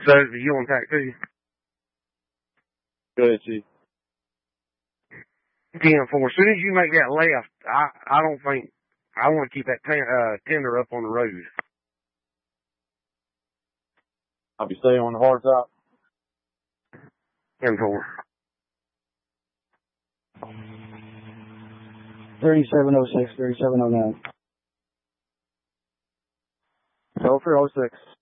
So, you on tack too? Go ahead, Chief. 10-4. As soon as you make that left, I don't think, I want to keep that tender up on the road. I'll be staying on the hard top. 10-4. 3706, 3709. Sulphur 06.